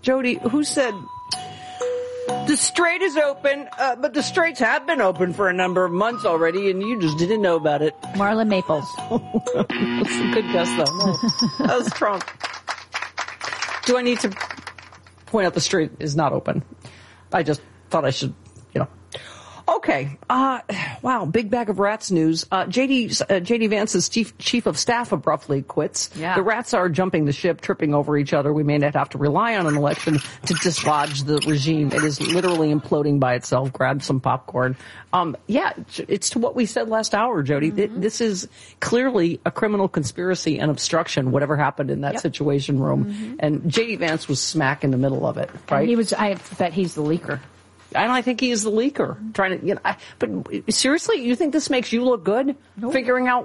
Jody, who said the Strait is open, but the Straits have been open for a number of months already, and you just didn't know about it. Marla Maples. That's a good guess, though. No, that was Trump. Do I need to point out the Strait is not open? I just thought I should, Okay. Wow. Big bag of rats news. J.D. Vance's chief of staff abruptly quits. Yeah. The rats are jumping the ship, tripping over each other. We may not have to rely on an election to dislodge the regime. It is literally imploding by itself. Grab some popcorn. It's to what we said last hour, Jody. Mm-hmm. This is clearly a criminal conspiracy and obstruction, whatever happened in that Situation Room. Mm-hmm. And J.D. Vance was smack in the middle of it, right? And I bet he's the leaker. And I think he is the leaker, trying to, but seriously, you think this makes you look good? Nope. Figuring out,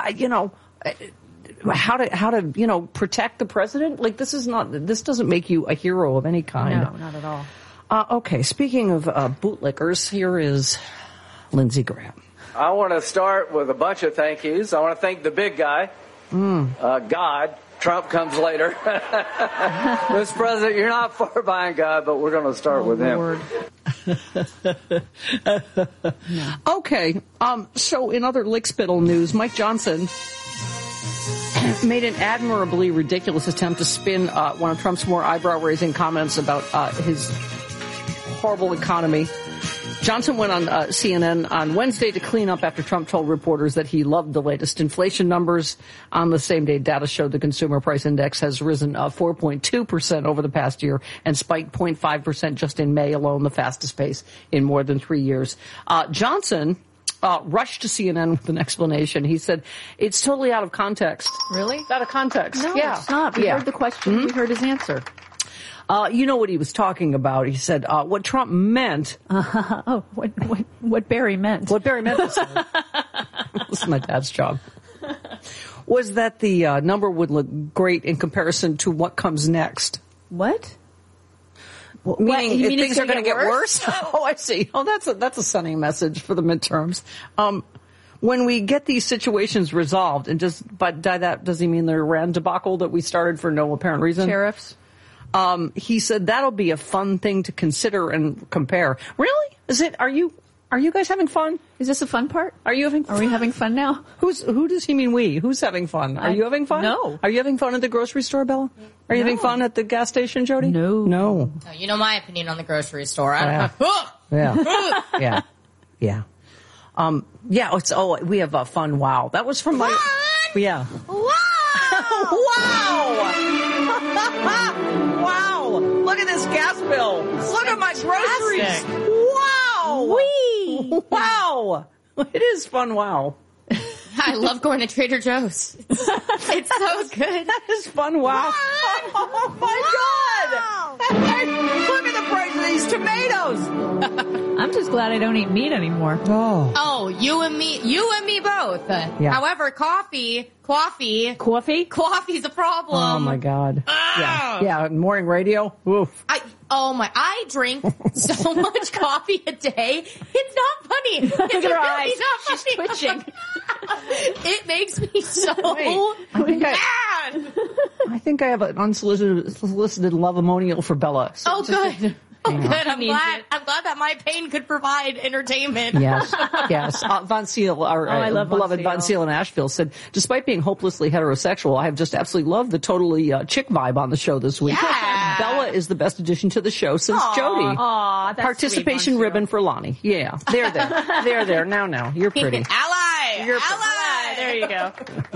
how to protect the president? This doesn't make you a hero of any kind. No, not at all. Okay, speaking of bootlickers, here is Lindsey Graham. I want to start with a bunch of thank yous. I want to thank the big guy, God. Trump comes later. Mr. President, you're not far behind God, but we're going to start with him. Okay. So in other lickspittle news, Mike Johnson made an admirably ridiculous attempt to spin one of Trump's more eyebrow-raising comments about his horrible economy. Johnson went on CNN on Wednesday to clean up after Trump told reporters that he loved the latest inflation numbers. On the same day, data showed the consumer price index has risen 4.2% over the past year and spiked 0.5% just in May alone, the fastest pace in more than 3 years. Johnson rushed to CNN with an explanation. He said, it's totally out of context. Really? Out of context. No, yeah. It's not. We heard the question. Mm-hmm. We heard his answer. You know what he was talking about. He said, what Trump meant. What Barry meant. What Barry meant. This is my dad's job. Was that the number would look great in comparison to what comes next. What? Meaning if things are going to get worse? Oh, I see. Oh, that's a stunning message for the midterms. When we get these situations resolved, and does he mean the Iran debacle that we started for no apparent reason? Tariffs. He said that'll be a fun thing to consider and compare. Really? Is it? Are you guys having fun? Is this a fun part? Are you having fun? Are we having fun now? Who does he mean we? Who's having fun? Are you having fun? No. Are you having fun at the grocery store, Bella? Are you having fun at the gas station, Jody? No. You know my opinion on the grocery store. Yeah. We have a fun wow. That was from my... Yeah. Wow! Wow! Look at this gas bill. Look at my groceries. Wow! Whee! Wow! It is fun. Wow! I love going to Trader Joe's. It's so good. That is fun. Wow! Oh my God! Look at the price of these tomatoes. I'm just glad I don't eat meat anymore. Oh, you and me both. Yeah. However, coffee's a problem. Oh my God. Yeah. Morning radio. Oof. I drink so much coffee a day. It's not funny. It's Look at her really eyes. not funny. She's twitching. It makes me so mad. I think I have an unsolicited love-amonial for Bella. So good. Oh, good. I'm glad that my pain could provide entertainment. Yes. Von Seal, our beloved Von Seal in Asheville, said, despite being hopelessly heterosexual, I have just absolutely loved the totally chick vibe on the show this week. Yeah. Bella is the best addition to the show since Jody. Aw, that's Participation sweet, ribbon for Lonnie. Yeah. They're there. Now. You're pretty. Ally. There you go.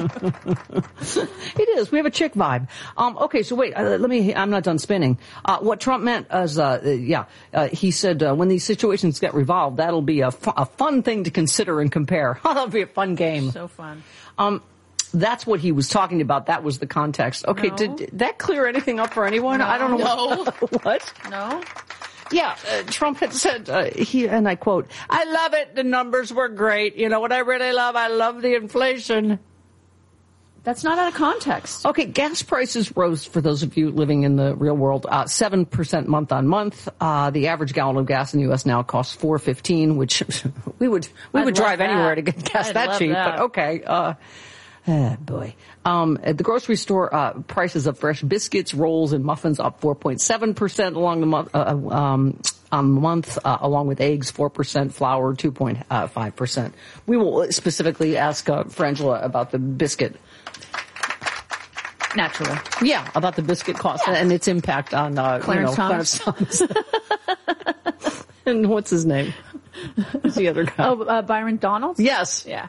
It is. We have a chick vibe. Okay, so wait. I'm not done spinning. What Trump meant as, he said when these situations get resolved, that'll be a fun thing to consider and compare. That'll be a fun game. So fun. That's what he was talking about. That was the context. Okay, No. did that clear anything up for anyone? No. I don't know. No. What? No? Yeah, Trump had said, and I quote, I love it. The numbers were great. You know what I really love? I love the inflation. That's not out of context. Okay, gas prices rose, for those of you living in the real world, 7% month on month. The average gallon of gas in the U.S. now costs $4.15, which we would drive anywhere to get gas that cheap. But okay, Oh, boy. At the grocery store, prices of fresh biscuits, rolls, and muffins up 4.7% along the month, on the month, along with eggs, 4%, flour, 2.5%. We will specifically ask Frangela about the biscuit. Naturally. Yeah, about the biscuit cost and its impact on, Clarence Thomas. Thomas. And what's his name? Who's the other guy? Oh, Byron Donalds? Yes. Yeah.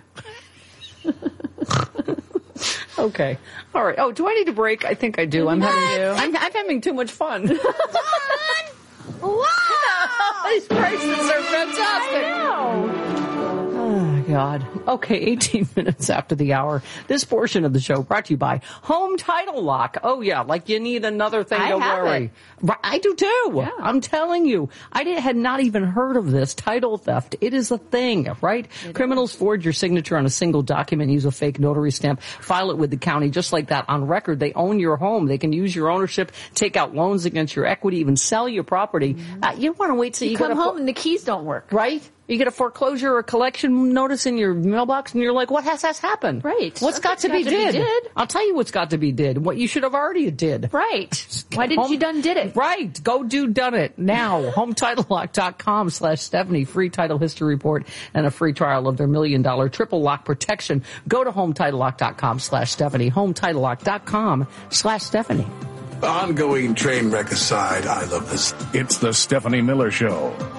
Okay. All right. Oh, do I need a break? I think I do. I'm having too much fun. Wow! These prices are fantastic. Oh, God. Okay, 18 minutes after the hour. This portion of the show brought to you by Home Title Lock. Oh, yeah, like you need another thing to worry. I do, too. Yeah. I'm telling you. I had not even heard of this. Title theft. It is a thing, right? Criminals forge your signature on a single document, use a fake notary stamp, file it with the county just like that. On record, they own your home. They can use your ownership, take out loans against your equity, even sell your property. You want to wait till you come home and the keys don't work. Right? You get a foreclosure or collection notice in your mailbox, and you're like, what has happened? Right. What's got to be did? I'll tell you what's got to be did. What you should have already did. Right. Why didn't you done it? Right. Go done it now. HometitleLock.com/Stephanie. Free title history report and a free trial of their $1 million triple lock protection. Go to HometitleLock.com/Stephanie. HometitleLock.com/Stephanie. Ongoing train wreck aside, I love this. It's the Stephanie Miller Show.